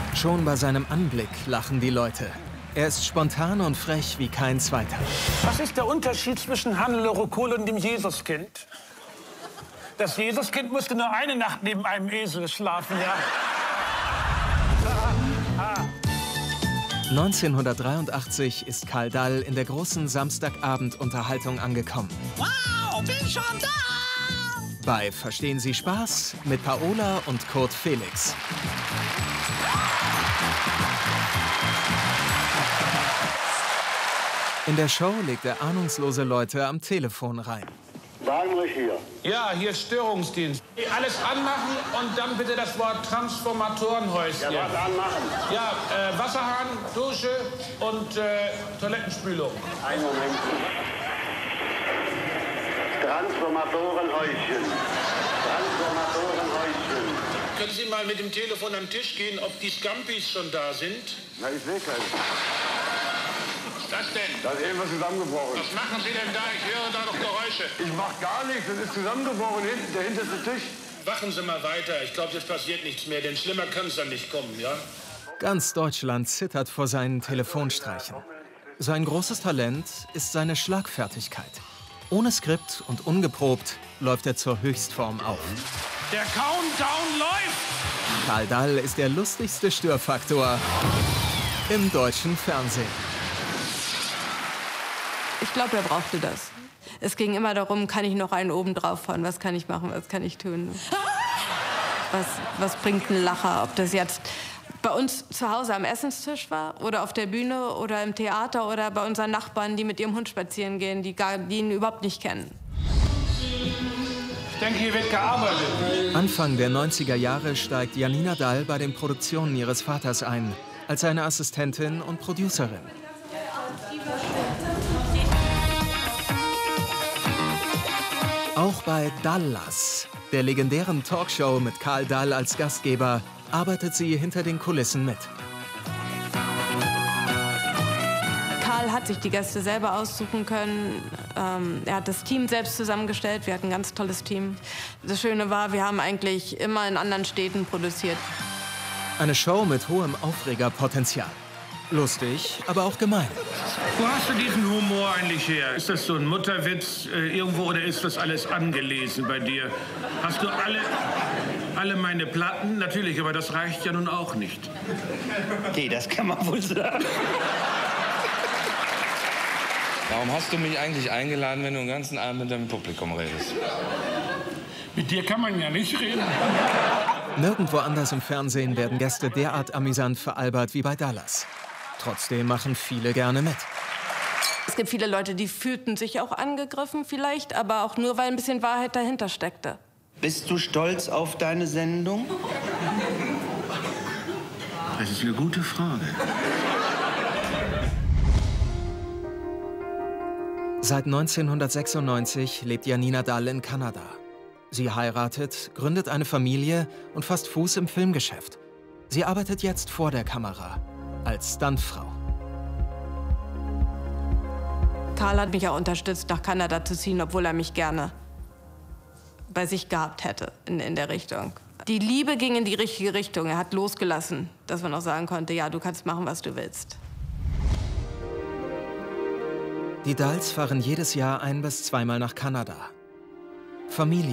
Schon bei seinem Anblick lachen die Leute. Er ist spontan und frech wie kein zweiter. Was ist der Unterschied zwischen Hannelore Kohl und dem Jesuskind? Das Jesuskind musste nur eine Nacht neben einem Esel schlafen, ja. 1983 ist Karl Dall in der großen Samstagabend-Unterhaltung angekommen. Wow, bin schon da! Bei Verstehen Sie Spaß mit Paola und Kurt Felix. In der Show legt er ahnungslose Leute am Telefon rein. Heinrich hier. Ja, hier ist Störungsdienst. Alles anmachen und dann bitte das Wort Transformatorenhäuschen. Ja, was anmachen? Ja, Wasserhahn, Dusche und Toilettenspülung. Einen Moment. Transformatorenhäuschen. Transformatorenhäuschen. Können Sie mal mit dem Telefon am Tisch gehen, ob die Scampis schon da sind? Na, ich sehe keinen. Was denn? Da ist irgendwas zusammengebrochen. Was machen Sie denn da? Ich höre da noch Geräusche. Ich mach gar nichts, das ist zusammengebrochen hinten, der hinterste Tisch. Wachen Sie mal weiter. Ich glaube, jetzt passiert nichts mehr, denn schlimmer kann es dann nicht kommen, ja? Ganz Deutschland zittert vor seinen Telefonstreichen. Sein großes Talent ist seine Schlagfertigkeit. Ohne Skript und ungeprobt läuft er zur Höchstform auf. Der Countdown läuft! Karl Dall ist der lustigste Störfaktor im deutschen Fernsehen. Ich glaube, er brauchte das. Es ging immer darum, kann ich noch einen oben drauf fahren? Was kann ich machen? Was kann ich tun? Was bringt ein Lacher? Ob das jetzt bei uns zu Hause am Essenstisch war oder auf der Bühne oder im Theater oder bei unseren Nachbarn, die mit ihrem Hund spazieren gehen, die ihn überhaupt nicht kennen. Ich denke, hier wird gearbeitet. Anfang der 90er Jahre steigt Janina Dall bei den Produktionen ihres Vaters ein, als seine Assistentin und Producerin. Auch bei Dallas, der legendären Talkshow mit Karl Dall als Gastgeber, arbeitet sie hinter den Kulissen mit. Karl hat sich die Gäste selber aussuchen können. Er hat das Team selbst zusammengestellt. Wir hatten ein ganz tolles Team. Das Schöne war, wir haben eigentlich immer in anderen Städten produziert. Eine Show mit hohem Aufregerpotenzial. Lustig, aber auch gemein. Wo hast du diesen Humor eigentlich her? Ist das so ein Mutterwitz irgendwo oder ist das alles angelesen bei dir? Hast du alle meine Platten? Natürlich, aber das reicht ja nun auch nicht. Okay, das kann man wohl sagen. Warum hast du mich eigentlich eingeladen, wenn du den ganzen Abend mit deinem Publikum redest? Mit dir kann man ja nicht reden. Nirgendwo anders im Fernsehen werden Gäste derart amüsant veralbert wie bei Dallas. Trotzdem machen viele gerne mit. Es gibt viele Leute, die fühlten sich auch angegriffen vielleicht, aber auch nur, weil ein bisschen Wahrheit dahinter steckte. Bist du stolz auf deine Sendung? Das ist eine gute Frage. Seit 1996 lebt Janina Dall in Kanada. Sie heiratet, gründet eine Familie und fasst Fuß im Filmgeschäft. Sie arbeitet jetzt vor der Kamera, als Stuntfrau. Karl hat mich auch unterstützt, nach Kanada zu ziehen, obwohl er mich gerne bei sich gehabt hätte in der Richtung. Die Liebe ging in die richtige Richtung. Er hat losgelassen, dass man auch sagen konnte, ja, du kannst machen, was du willst. Die Dalls fahren jedes Jahr 1- bis zweimal nach Kanada. Familie